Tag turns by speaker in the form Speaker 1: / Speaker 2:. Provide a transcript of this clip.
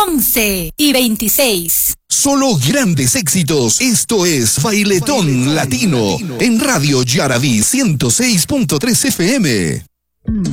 Speaker 1: 11 y 26.
Speaker 2: Solo grandes éxitos. Esto es Bailetón Latino en Radio Yaraví 106.3 FM.